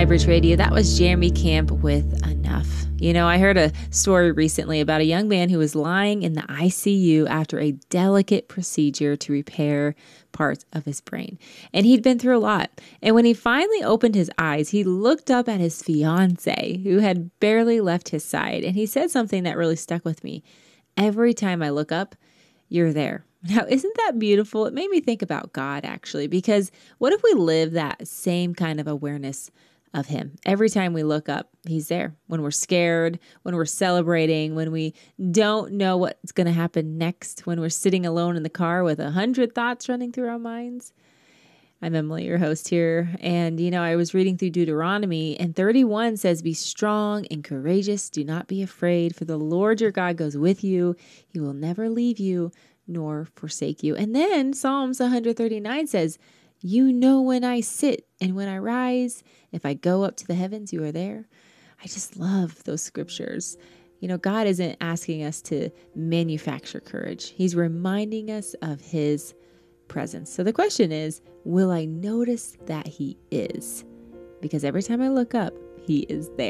Highbridge Radio. That was Jeremy Camp with Enough. You know, I heard a story recently about a young man who was lying in the ICU after a delicate procedure to repair parts of his brain. And he'd been through a lot. And when he finally opened his eyes, he looked up at his fiance, who had barely left his side. And he said something that really stuck with me. Every time I look up, you're there. Now, isn't that beautiful? It made me think about God, actually, because what if we live that same kind of awareness of him? Every time we look up, he's there. When we're scared, when we're celebrating, when we don't know what's going to happen next, when we're sitting alone in the car with 100 thoughts running through our minds. I'm Emily, your host here. And, you know, I was reading through Deuteronomy, and 31 says, "Be strong and courageous. Do not be afraid, for the Lord your God goes with you. He will never leave you nor forsake you." And then Psalms 139 says, "You know when I sit and when I rise, if I go up to the heavens, you are there." I just love those scriptures. You know, God isn't asking us to manufacture courage. He's reminding us of his presence. So the question is, will I notice that he is? Because every time I look up, he is there.